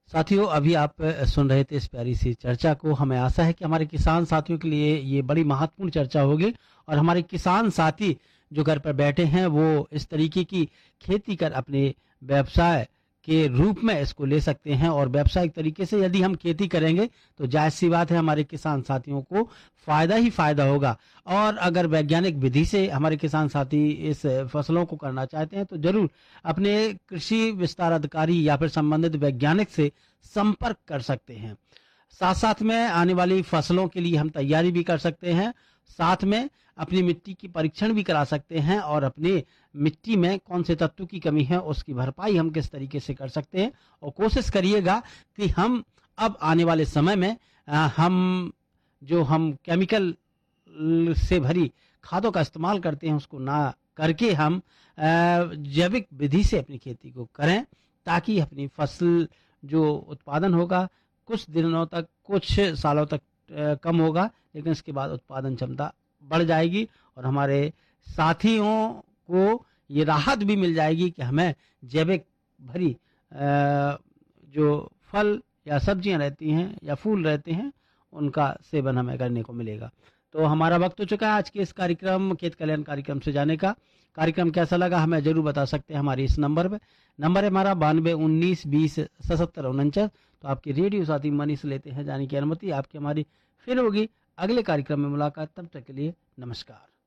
साथियों, अभी आप सुन रहे थे इस प्यारी सी चर्चा को। हमें आशा है कि हमारे किसान साथियों के लिए ये बड़ी महत्वपूर्ण चर्चा होगी और हमारे किसान साथी जो घर पर बैठे हैं वो इस तरीके की खेती कर अपने व्यवसाय के रूप में इसको ले सकते हैं। और व्यावसायिक तरीके से यदि हम खेती करेंगे तो जायज सी बात है हमारे किसान साथियों को फायदा ही फायदा होगा। और अगर वैज्ञानिक विधि से हमारे किसान साथी इस फसलों को करना चाहते हैं तो जरूर अपने कृषि विस्तार अधिकारी या फिर संबंधित वैज्ञानिक से संपर्क कर सकते हैं। साथ साथ में आने वाली फसलों के लिए हम तैयारी भी कर सकते हैं। साथ में अपनी मिट्टी की परीक्षण भी करा सकते हैं और अपने मिट्टी में कौन से तत्व की कमी है उसकी भरपाई हम किस तरीके से कर सकते हैं। और कोशिश करिएगा कि हम अब आने वाले समय में हम केमिकल से भरी खादों का इस्तेमाल करते हैं उसको ना करके हम जैविक विधि से अपनी खेती को करें, ताकि अपनी फसल जो उत्पादन होगा कुछ दिनों तक, कुछ सालों तक कम होगा, लेकिन इसके बाद उत्पादन क्षमता बढ़ जाएगी और हमारे साथियों को ये राहत भी मिल जाएगी कि हमें जैविक भरी जो फल या सब्जियां रहती हैं या फूल रहते हैं उनका सेवन हमें करने को मिलेगा। तो हमारा वक्त हो चुका है आज के इस कार्यक्रम खेत कल्याण कार्यक्रम से जाने का। कार्यक्रम कैसा लगा हमें जरूर बता सकते हैं हमारे इस नंबर पे। नंबर है हमारा 9219207749। तो आपके रेडियो साथी मनी से लेते हैं जाने की अनुमति। आपकी हमारी फिर होगी अगले कार्यक्रम में मुलाकात। तब तक के लिए नमस्कार।